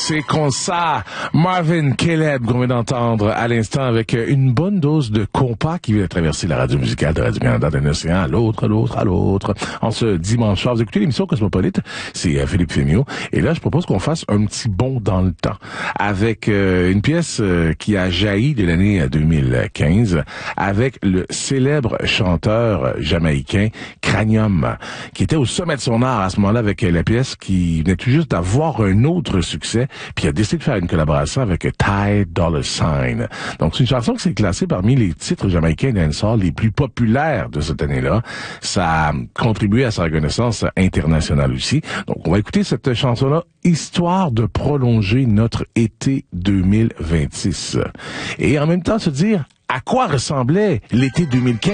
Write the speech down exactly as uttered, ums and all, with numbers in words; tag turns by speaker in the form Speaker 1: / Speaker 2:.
Speaker 1: C'est comme ça. Marvin Caleb, qu'on vient d'entendre à l'instant avec une bonne dose de compas qui vient de traverser la radio musicale de Radio-Canada d'un océan à l'autre, à l'autre, à l'autre. En ce dimanche soir, vous écoutez l'émission Cosmopolite, c'est euh, Philippe Fémiot. Et là, je propose qu'on fasse un petit bond dans le temps avec euh, une pièce euh, qui a jailli de l'année deux mille quinze avec le célèbre chanteur jamaïcain Cranium, qui était au sommet de son art à ce moment-là avec la pièce qui venait tout juste d'avoir un autre succès, puis il a décidé de faire une collaboration avec Ty Dolla Sign. Donc c'est une chanson qui s'est classée parmi les titres jamaïcains dancehall les plus populaires de cette année-là. Ça a contribué à sa reconnaissance internationale aussi. Donc on va écouter cette chanson-là, histoire de prolonger notre été deux mille vingt-six. Et en même temps se dire à quoi ressemblait l'été deux mille quinze.